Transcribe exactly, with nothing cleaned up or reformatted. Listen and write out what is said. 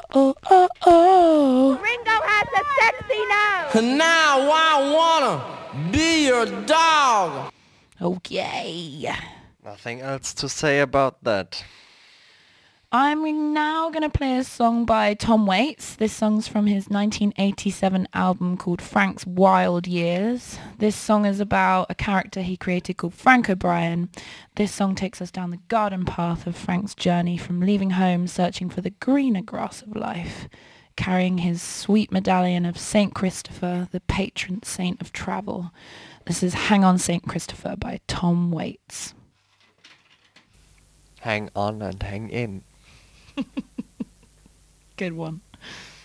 oh, oh, oh. Ringo has a sexy nose. Now I wanna be your dog. Okay. Nothing else to say about that. I'm now going to play a song by Tom Waits. This song's from his nineteen eighty-seven album called Frank's Wild Years. This song is about a character he created called Frank O'Brien. This song takes us down the garden path of Frank's journey from leaving home, searching for the greener grass of life, carrying his sweet medallion of Saint Christopher, the patron saint of travel. This is Hang On Saint Christopher by Tom Waits. Hang on and hang in. Good one.